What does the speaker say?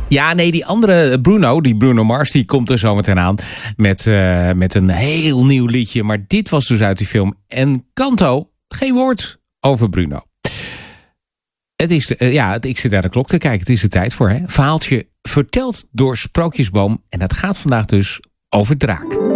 Ja, nee, die andere Bruno Mars, die komt er zo meteen aan met een heel nieuw liedje. Maar dit was dus uit die film Encanto. Geen woord over Bruno. Het is ik zit naar de klok te kijken. Het is de tijd voor, hè? Verhaaltje verteld door Sprookjesboom. En dat gaat vandaag dus over Draak.